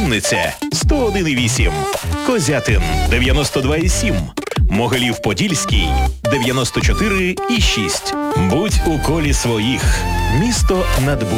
Вінниця 101,8, Козятин 92,7, Могилів-Подільський 94,6. Будь у колі своїх. Місто над